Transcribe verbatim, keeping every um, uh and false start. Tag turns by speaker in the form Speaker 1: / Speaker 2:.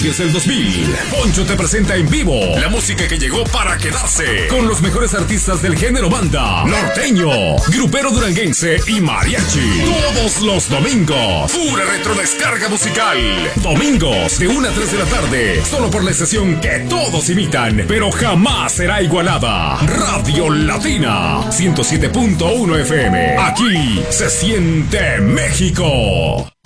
Speaker 1: Es el dos mil. Poncho te presenta en vivo la música que llegó para quedarse, con los mejores artistas del género banda, norteño, grupero duranguense y mariachi. Todos los domingos, pura retro descarga musical. Domingos de una a tres de la tarde, solo por la estación que todos imitan, pero jamás será igualada. Radio Latina ciento siete punto uno F M. Aquí se siente México.